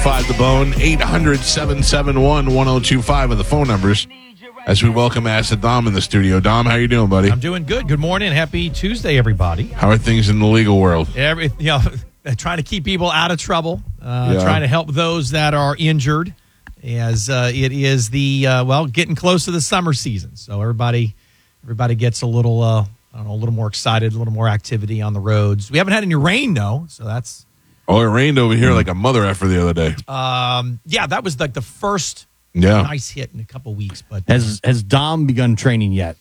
1025 The Bone, 800-771-1025 are the phone numbers as we welcome Acid Dom in the studio. Dom, how you doing, buddy? I'm doing good. Good morning. Happy Tuesday, everybody. How are things in the legal world? Trying to keep people out of trouble, trying to help those that are injured as it is getting close to the summer season. So everybody gets a little more excited, a little more activity on the roads. We haven't had any rain, though, so that's... Oh, it rained over here like a mother effer the other day. That was like the first nice hit in a couple weeks. But has Dom begun training yet?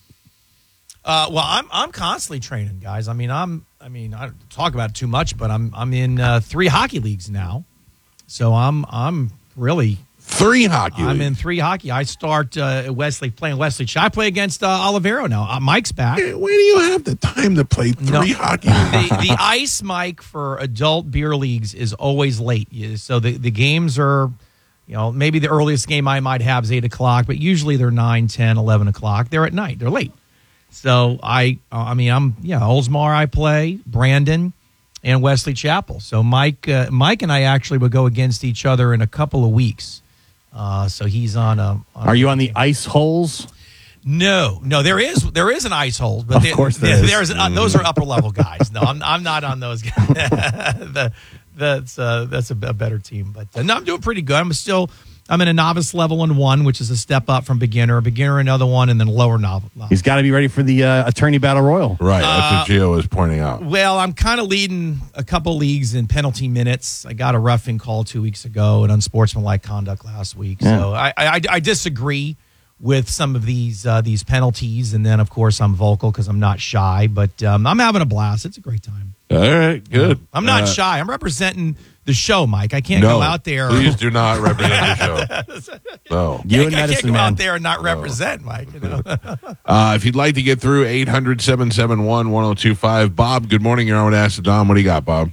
I'm constantly training, guys. I don't talk about it too much, but I'm in 3 hockey leagues now, so I'm really 3 hockey. I'm in 3 hockey. I start playing Wesley. I play against Olivero now. Mike's back. Where do you have the time to play 3 hockey leagues? The ice, Mike, for adult beer leagues is always late. So the games are, maybe the earliest game I might have is 8 o'clock, but usually they're 9, 10, 11 o'clock. They're at night. They're late. So I'm Oldsmar I play, Brandon, and Wesley Chapel. So Mike and I actually would go against each other in a couple of weeks. So he's on Are you on the ice holes? No, there is an ice hole, but of course there is. Those are upper level guys. No, I'm not on those guys. That's a better team, but no, I'm doing pretty good. I'm in a novice level in 1, which is a step up from beginner, another one, and then lower novice. He's got to be ready for the attorney battle royal. Right, that's what Gio was pointing out. Well, I'm kind of leading a couple leagues in penalty minutes. I got a roughing call 2 weeks ago and unsportsmanlike conduct last week. Yeah. So I disagree with some of these penalties, and then, of course, I'm vocal because I'm not shy, but I'm having a blast. It's a great time. All right, good. I'm not shy. I'm representing the show, Mike. I can't go out there. Please do not represent the show. No. I can't go out there and not represent, Mike. If you'd like to get through, 800-771-1025. Bob, good morning. You're on with Acid Dom. What do you got, Bob?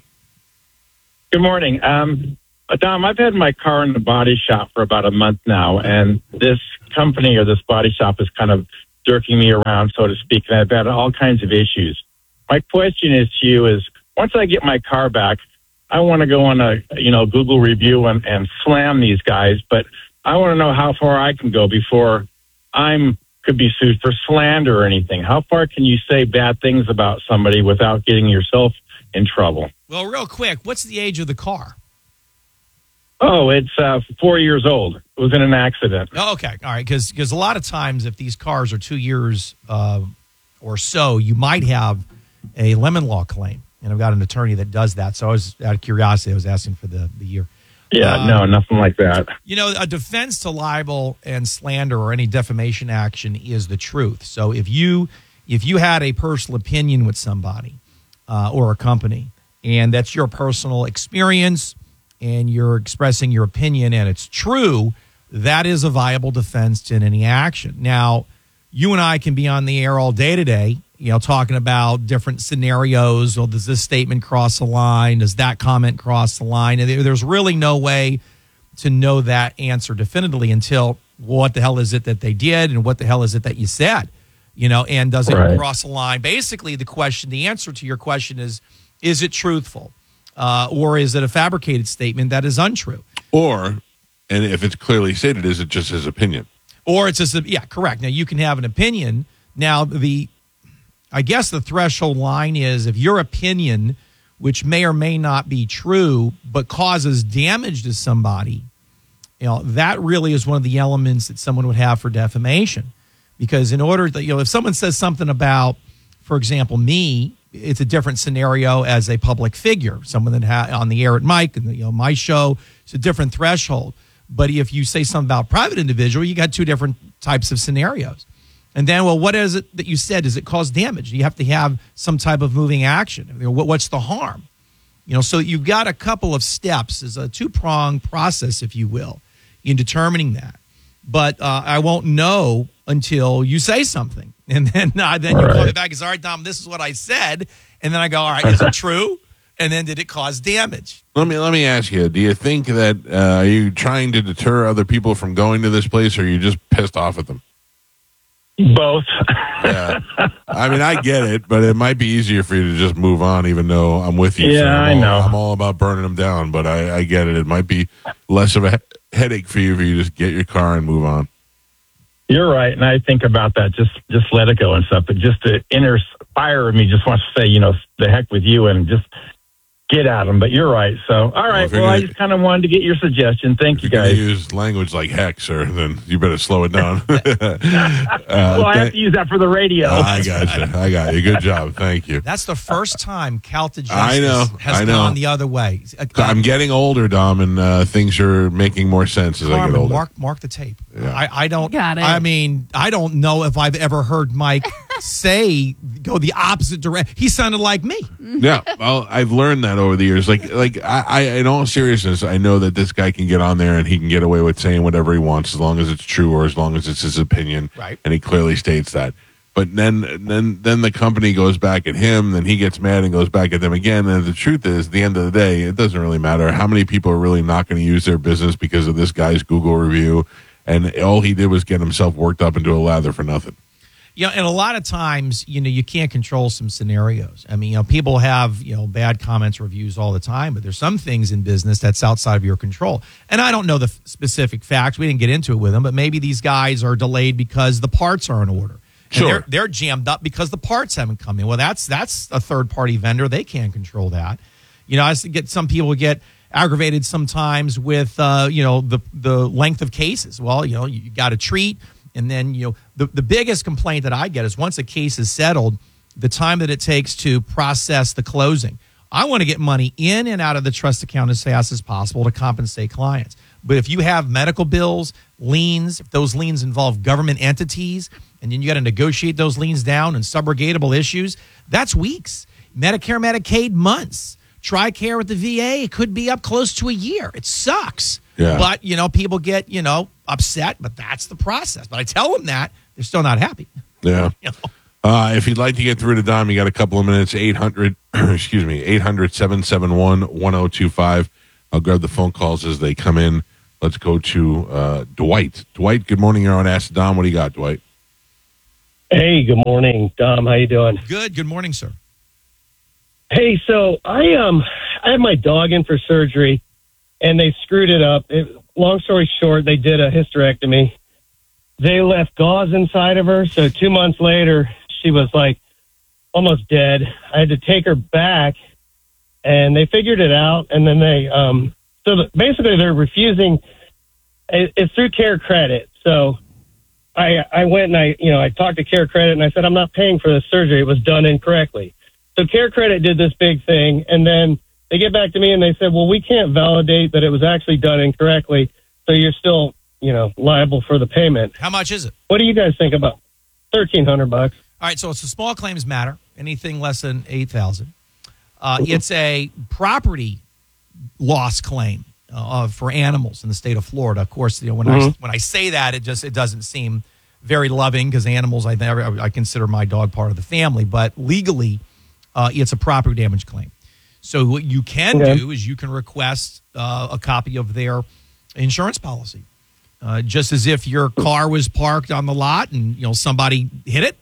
Good morning. Dom, I've had my car in the body shop for about a month now, and this company or this body shop is kind of jerking me around, so to speak, and I've had all kinds of issues. My question is to you is, once I get my car back, I want to go on a Google review and slam these guys, but I want to know how far I can go before could be sued for slander or anything. How far can you say bad things about somebody without getting yourself in trouble? Well, real quick, what's the age of the car? Oh, it's 4 years old. It was in an accident. Oh, okay. All right. Because a lot of times if these cars are 2 years or so, you might have a lemon law claim. And I've got an attorney that does that. So I was, out of curiosity, I was asking for the year. Yeah, no, nothing like that. A defense to libel and slander or any defamation action is the truth. So if you had a personal opinion with somebody or a company, and that's your personal experience, and you're expressing your opinion, and it's true, that is a viable defense to any action. Now, you and I can be on the air all day today, talking about different scenarios. Well, does this statement cross the line? Does that comment cross the line? And there's really no way to know that answer definitively until what the hell is it that they did and what the hell is it that you said, and does it cross the line? Basically, the answer to your question is it truthful? Or is it a fabricated statement that is untrue? And if it's clearly stated, is it just his opinion? Or it's just, correct. Now, you can have an opinion. Now, I guess the threshold line is if your opinion, which may or may not be true, but causes damage to somebody, that really is one of the elements that someone would have for defamation. Because in order to, if someone says something about, for example, me, it's a different scenario as a public figure, someone that on the air at Mike and my show, it's a different threshold. But if you say something about a private individual, you got 2 different types of scenarios. And then, what is it that you said? Does it cause damage? You have to have some type of moving action. What's the harm? So you've got a couple of steps. It's a 2-pronged process, if you will, in determining that. But I won't know until you say something. And then you call me back and say, all right, Tom, this is what I said. And then I go, all right, is it true? And then did it cause damage? Let me ask you, do you think that are you trying to deter other people from going to this place, or are you just pissed off at them? Both. Yeah. I mean, I get it, but it might be easier for you to just move on, even though I'm with you. Yeah, I know. I'm all about burning them down, but I get it. It might be less of a headache for you if you just get your car and move on. You're right, and I think about that. Just let it go and stuff. But just the inner fire of me just wants to say, the heck with you, and just get at them. But you're right. So, all right. Well, I just kind of wanted to get your suggestion. Thank you, guys. If you use language like heck, sir, then you better slow it down. Well, I have to use that for the radio. I got you. Good job. Thank you. That's the first time Calta Justice I know. gone the other way. I'm getting older, Dom, and things are making more sense as I get older. Mark the tape. Yeah. I don't. Got it. I mean, I don't know if I've ever heard Mike go the opposite direction. He sounded like me. Yeah, well, I've learned that over the years. Like I, in all seriousness, I know that this guy can get on there and he can get away with saying whatever he wants as long as it's true or as long as it's his opinion. Right. And he clearly states that. But then the company goes back at him, then he gets mad and goes back at them again. And the truth is, at the end of the day, it doesn't really matter how many people are really not going to use their business because of this guy's Google review. And all he did was get himself worked up into a lather for nothing. Yeah, and a lot of times, you can't control some scenarios. I mean, people have, bad comments, reviews all the time, but there's some things in business that's outside of your control. And I don't know the specific facts. We didn't get into it with them, but maybe these guys are delayed because the parts are in order. Sure. And they're jammed up because the parts haven't come in. Well, that's a third-party vendor. They can't control that. Some people get aggravated sometimes with, the length of cases. Well, you got to treat. And then, the biggest complaint that I get is once a case is settled, the time that it takes to process the closing. I want to get money in and out of the trust account as fast as possible to compensate clients. But if you have medical bills, liens, if those liens involve government entities, and then you got to negotiate those liens down and subrogatable issues, that's weeks. Medicare, Medicaid, months. TRICARE with the VA, it could be up close to a year. It sucks. Yeah. But, people get, upset, but that's the process. But I tell them that, they're still not happy. Yeah. If you'd like to get through to Dom, you got a couple of minutes, 800-771-1025. I'll grab the phone calls as they come in. Let's go to Dwight. Dwight, good morning. You're on Ask Dom. What do you got, Dwight? Hey, good morning, Dom. How you doing? Good. Good morning, sir. Hey, so I had my dog in for surgery, and they screwed it up. Long story short, they did a hysterectomy. They left gauze inside of her, so 2 months later, she was like almost dead. I had to take her back, and they figured it out, and then basically they're refusing. It's through Care Credit, so I went and I talked to Care Credit, and I said, I'm not paying for this surgery. It was done incorrectly. So Care Credit did this big thing, and then they get back to me and they said, well, we can't validate that it was actually done incorrectly, so you're still, liable for the payment. How much is it? What do you guys think about $1,300? All right, so it's a small claims matter, anything less than $8,000. It's a property loss claim for animals in the state of Florida. Of course, when I say that, it doesn't seem very loving because animals, I consider my dog part of the family, but legally, it's a property damage claim. So what you can do is you can request a copy of their insurance policy, just as if your car was parked on the lot and somebody hit it,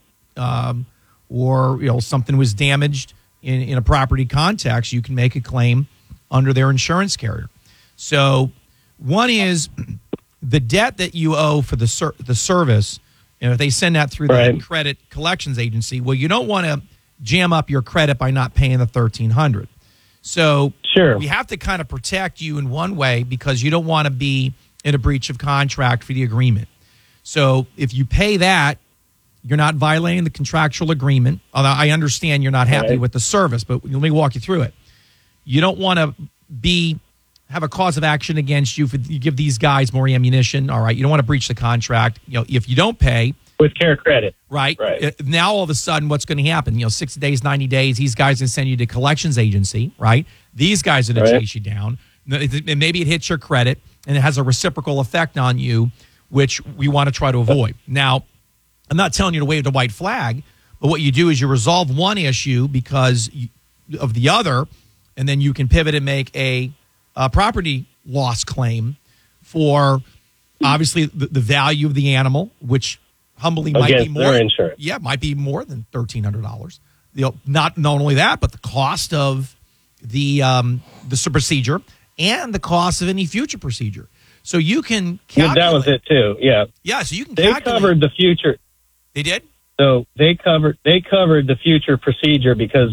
or something was damaged in a property context. You can make a claim under their insurance carrier. So one is the debt that you owe for the service. If they send that through the credit collections agency, well, you don't want to jam up your credit by not paying the $1,300. So we have to kind of protect you in one way because you don't want to be in a breach of contract for the agreement. So if you pay that, you're not violating the contractual agreement. Although I understand you're not happy with the service, but let me walk you through it. You don't want to have a cause of action against you you give these guys more ammunition. All right. You don't want to breach the contract. If you don't pay with Care Credit, right. Now all of a sudden, what's going to happen? 60 days, 90 days. These guys can send you to collections agency, right? These guys are going to chase you down. And maybe it hits your credit, and it has a reciprocal effect on you, which we want to try to avoid. Now, I'm not telling you to wave the white flag, but what you do is you resolve one issue because of the other, and then you can pivot and make a property loss claim for obviously the value of the animal, which humbly might be Against more. their insurance. Yeah, might be more than $1,300. Not only that, but the cost of the procedure and the cost of any future procedure. So you can Yeah, calculate. that was it too. Yeah, Yeah, so you can they calculate. covered the future. They did? So they covered the future procedure because,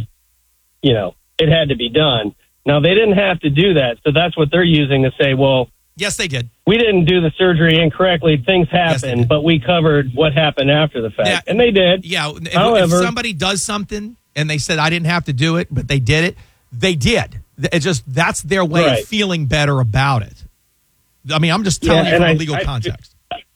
it had to be done. Now they didn't have to do that, so that's what they're using to say, well, Yes, they did. we didn't do the surgery incorrectly. Things Yes, they happened, did. but we covered what happened after the fact, Yeah. and they did. Yeah, if However- somebody does something and they said I didn't have to do it, but they did it, they did. It's just that's their way Right. of feeling better about it. I mean, I'm just telling Yeah, you from and a legal I- context.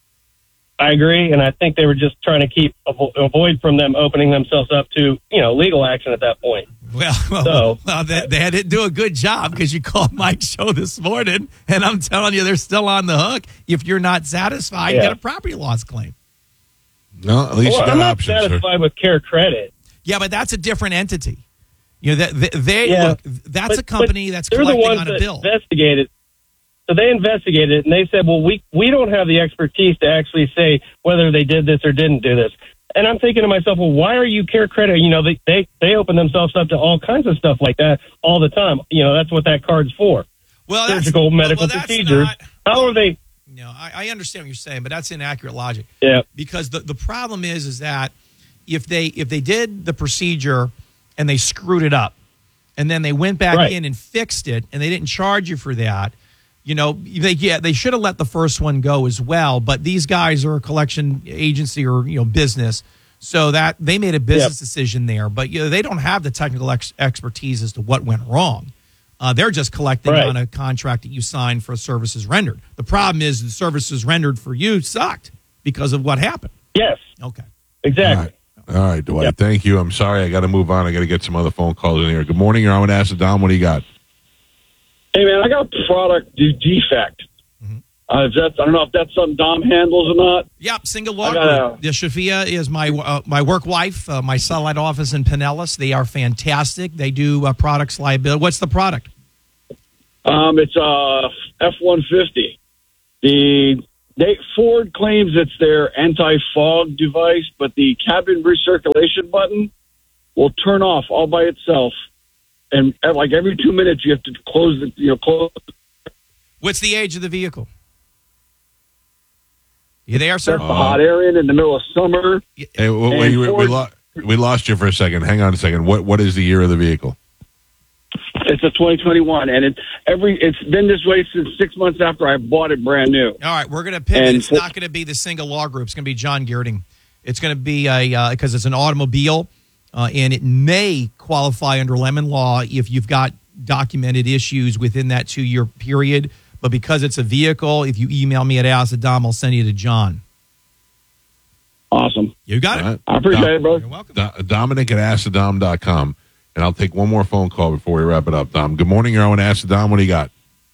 I agree, and I think they were just trying to avoid from them opening themselves up to legal action at that point. Well, they didn't do a good job because you called Mike's show this morning, and I'm telling you, they're still on the hook. If you're not satisfied, you Yeah. get a property loss claim. No, at least you Well, got I'm not options, sir. satisfied with Care Credit. Yeah, but that's a different entity. They Yeah. look. That's But- a company that's they're the collecting ones on a that bill. investigated. So they investigated it, and they said, well, we don't have the expertise to actually say whether they did this or didn't do this. And I'm thinking to myself, well, why are you Care Credit? They open themselves up to all kinds of stuff like that all the time. That's what that card's for. Well, Surgical, medical that's procedures. not- How are they? No, I understand what you're saying, but that's inaccurate logic. Yeah. Because the problem is that if they they did the procedure and they screwed it up, and then they went back Right. in and fixed it, and they didn't charge you for that, they should have let the first one go as well. But these guys are a collection agency or business, so that they made a business decision there. But they don't have the technical expertise as to what went wrong. They're just collecting Right. on a contract that you signed for services rendered. The problem is the services rendered for you sucked because of what happened. Yes, Okay. exactly. All right, Dwight. Yep. Thank you. I'm sorry. I got to move on. I got to get some other phone calls in here. Good morning. You're on with Acid Dom. What do you got? Hey, man, I got a product defect. I don't know if that's something Dom handles or not. Yep, single law I gotta- group. The Shafia is my work wife, my satellite office in Pinellas. They are fantastic. They do products liability. What's the product? It's a F-150. Ford claims it's their anti-fog device, but the cabin recirculation button will turn off all by itself. And like every 2 minutes, you have to close close. What's the age of the vehicle? You there, sir? That's the hot area in the middle of summer. Hey, wait, And we lost you for a second. Hang on a second. What is the year of the vehicle? It's a 2021, and it's been this way since 6 months after I bought it brand new. All right, we're going to pivot. And It's not going to be the single law group. It's going to be John Geerding. It's going to be because it's an automobile, and it may qualify under lemon law if you've got documented issues within that 2-year period. But because it's a vehicle, if you email me at Asadom, I'll send you to John. Awesome. You got All it. right. I appreciate it, brother. You're welcome. Dominic at acidom.com. And I'll take one more phone call before we wrap it up, Dom. Good morning. You're on with Acid Dom. What do you got?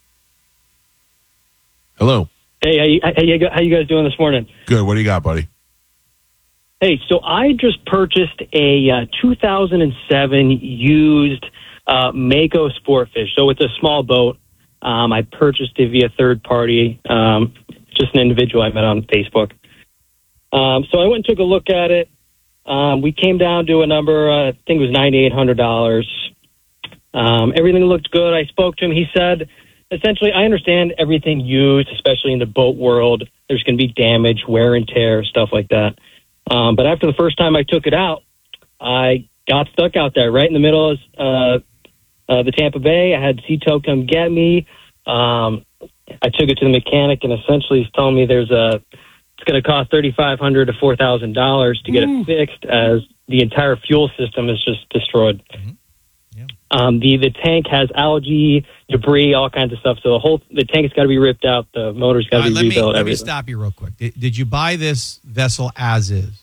Hello. Hey, how you guys doing this morning? Good. What do you got, buddy? Hey, so I just purchased a 2007 used Mako Sportfish. So it's a small boat. I purchased it via third party, just an individual I met on Facebook. So I went and took a look at it. We came down to a number, I think it was $9,800. Everything looked good. I spoke to him. He said, essentially, I understand everything used, especially in the boat world. There's going to be damage, wear and tear, stuff like that. But after the first time I took it out, I got stuck out there right in the middle of the Tampa Bay. I had Sea-Tow come get me. I took it to the mechanic, and essentially he's telling me it's going to cost $3,500 to $4,000 to get it fixed, as the entire fuel system is just destroyed. Yeah. The tank has algae, debris, all kinds of stuff. So the tank has got to be ripped out. The motor's got to be rebuilt. Let me stop you real quick. Did you buy this vessel as is?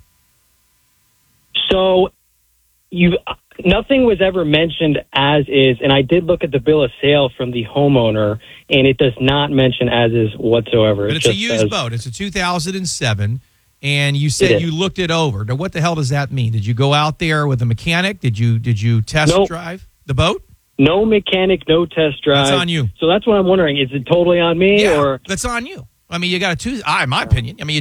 So nothing was ever mentioned as is, and I did look at the bill of sale from the homeowner, and it does not mention as is whatsoever. But it's a used boat. It's a 2007, and you said you looked it over. Now, what the hell does that mean? Did you go out there with a mechanic? Did you test drive the boat? No mechanic, no test drive. That's on you. So that's what I'm wondering. Is it totally on me, or that's on you. I mean, you got in my opinion, a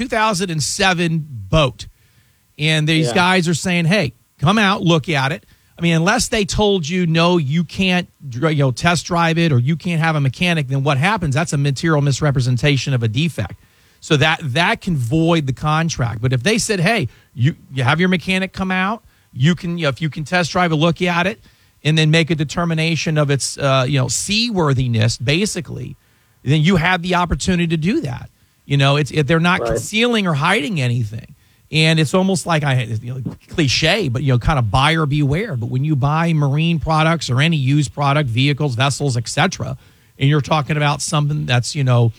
2007 boat. And these guys are saying, hey, come out, look at it. I mean, unless they told you, no, you can't test drive it or you can't have a mechanic, then what happens? That's a material misrepresentation of a defect. So that can void the contract. But if they said, hey, you have your mechanic come out, you can, if you can test drive it, look at it, and then make a determination of its, seaworthiness, basically, then you have the opportunity to do that. They're not concealing or hiding anything. And it's almost like cliche, but kind of buyer beware. But when you buy marine products or any used product, vehicles, vessels, etc., and you're talking about something that's well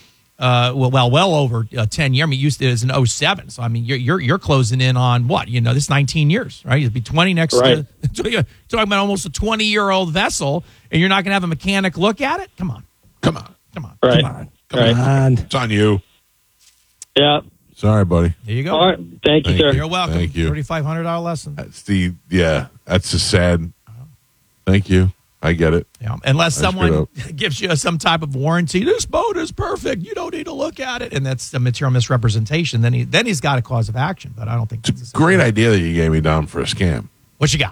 over 10 years. I mean, you used it as an 07. So I mean, you're closing in on what? This is 19 years, right? It'll be 20 next. Right. You're talking about almost a 20-year-old vessel, and you're not going to have a mechanic look at it. Come on. Right. Come on. It's on you. Yeah. Sorry, buddy. There you go. All right. Thank you, sir. You're welcome. Thank you. $3,500 lesson. That's that's a sad. Thank you. I get it. Yeah. Unless someone gives you some type of warranty, this boat is perfect. You don't need to look at it, and that's a material misrepresentation. Then he's got a cause of action. But I don't think it's a great idea that you gave me, Dom, for a scam. What you got?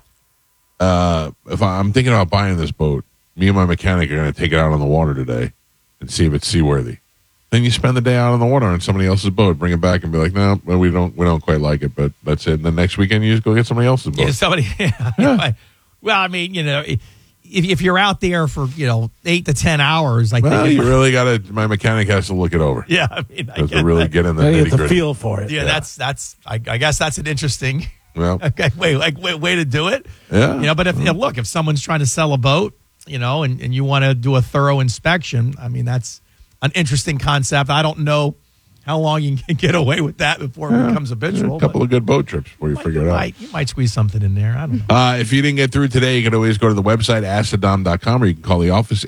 If I'm thinking about buying this boat, me and my mechanic are going to take it out on the water today and see if it's seaworthy. Then you spend the day out on the water on somebody else's boat, bring it back, and be like, no, well, we don't quite like it, but that's it. And the next weekend, you just go get somebody else's boat. Yeah. Well, I mean, if you're out there for 8 to 10 hours, like you really got to. My mechanic has to look it over. Yeah, I mean, has to really get in the get the nitty-gritty. feel for it. Yeah, that's. I guess that's an interesting. Well, way to do it. Yeah. But if someone's trying to sell a boat, and you want to do a thorough inspection, I mean, that's an interesting concept. I don't know how long you can get away with that before it becomes habitual. A couple of good boat trips before you figure it out. You might squeeze something in there. I don't know. If you didn't get through today, you can always go to the website, askthedom.com, or you can call the office,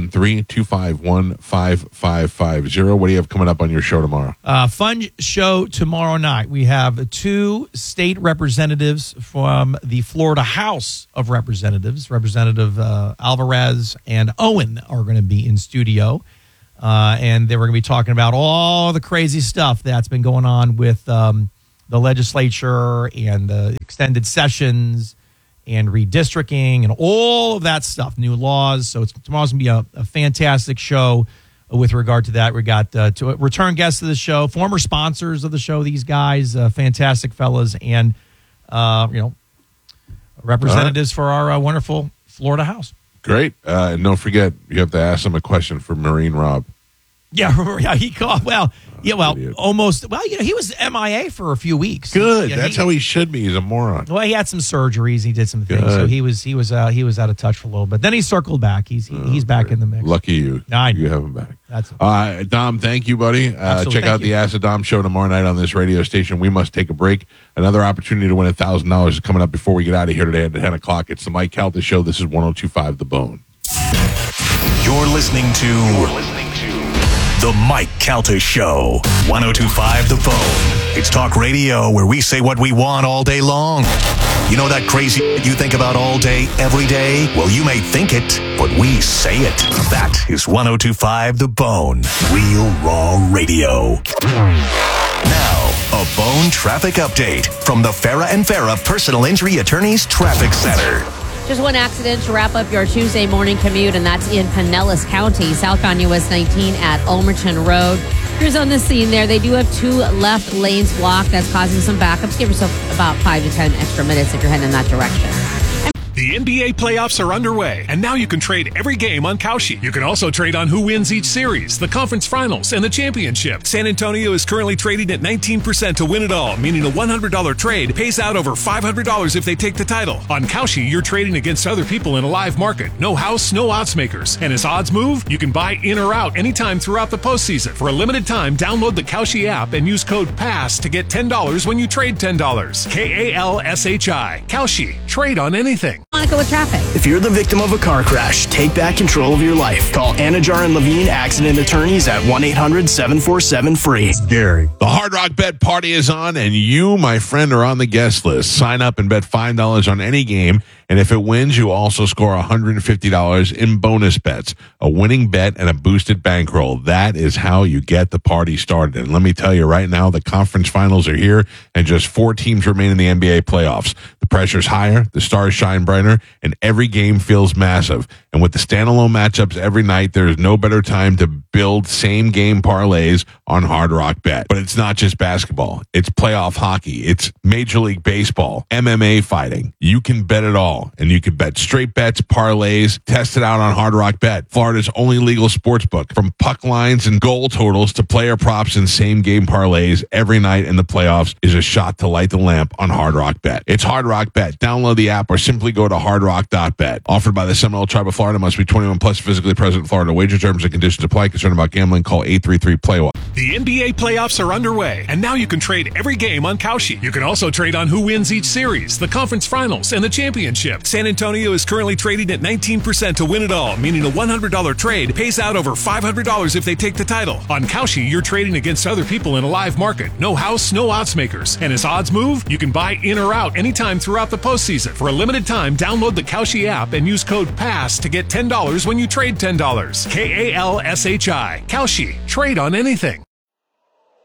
813-251-5550. What do you have coming up on your show tomorrow? Fun show tomorrow night. We have 2 state representatives from the Florida House of Representatives. Representative Alvarez and Owen are going to be in studio. And they were going to be talking about all the crazy stuff that's been going on with the legislature and the extended sessions and redistricting and all of that stuff, new laws. So tomorrow's going to be a fantastic show with regard to that. We got to return guests of the show, former sponsors of the show, these guys, fantastic fellas, and representatives for our wonderful Florida House. Great. And don't forget, you have to ask them a question for Marine Rob. Yeah, he called. Idiot. Almost. Well, he was MIA for a few weeks. Good. That's how he should be. He's a moron. Well, he had some surgeries. He did some things, so he was out of touch for a little bit. Then he circled back. He's back in the mix. Lucky you. You have him back. That's Dom. Thank you, buddy. Check out the Ask the Dom show tomorrow night on this radio station. We must take a break. Another opportunity to win $1,000 is coming up before we get out of here today at 10 o'clock. It's the Mike Calta Show. This is 102.5 The Bone. You're listening to The Mike Calta Show, 102.5 The Bone. It's talk radio where we say what we want all day long. You know that crazy shit you think about all day, every day? Well, you may think it, but we say it. That is 102.5 The Bone, real raw radio. Now, a Bone traffic update from the Farah and Farah Personal Injury Attorneys Traffic Center. Just one accident to wrap up your Tuesday morning commute, and that's in Pinellas County, southbound US 19 at Ulmerton Road. Crews on the scene there. They do have 2 left lanes blocked. That's causing some backups. Give yourself about 5 to 10 extra minutes if you're heading in that direction. The NBA playoffs are underway, and now you can trade every game on Kalshi. You can also trade on who wins each series, the conference finals, and the championship. San Antonio is currently trading at 19% to win it all, meaning a $100 trade pays out over $500 if they take the title. On Kalshi, you're trading against other people in a live market. No house, no odds makers. And as odds move, you can buy in or out anytime throughout the postseason. For a limited time, download the Kalshi app and use code PASS to get $10 when you trade $10. KALSHI. Kalshi. Trade on anything. Monica with traffic. If you're the victim of a car crash, take back control of your life. Call Anajar and Levine Accident Attorneys at 1-800-747-FREE. It's Gary. The Hard Rock Bet Party is on, and you, my friend, are on the guest list. Sign up and bet $5 on any game, And if it wins, you also score $150 in bonus bets, a winning bet, and a boosted bankroll. That is how you get the party started. And let me tell you right now, the conference finals are here, and just 4 teams remain in the NBA playoffs. The pressure's higher, the stars shine brighter, and every game feels massive. And with the standalone matchups every night, there is no better time to build same-game parlays on Hard Rock Bet. But it's not just basketball. It's playoff hockey. It's Major League Baseball, MMA fighting. You can bet it all. And you can bet straight bets, parlays, test it out on Hard Rock Bet, Florida's only legal sports book. From puck lines and goal totals to player props and same-game parlays, every night in the playoffs is a shot to light the lamp on Hard Rock Bet. It's Hard Rock Bet. Download the app or simply go to hardrock.bet. Offered by the Seminole Tribe of Florida. Must be 21 plus, physically present in Florida. Wager terms and conditions apply. Concerned about gambling? Call 833-PLAY-1. The NBA playoffs are underway, and now you can trade every game on Kalshi. You can also trade on who wins each series, the conference finals, and the championship. San Antonio is currently trading at 19% to win it all, meaning a $100 trade pays out over $500 if they take the title. On Kalshi, you're trading against other people in a live market. No house, no odds makers. And as odds move, you can buy in or out anytime throughout the postseason. For a limited time, download the Kalshi app and use code PASS to get $10 when you trade $10. KALSHI. Kalshi. Trade on anything.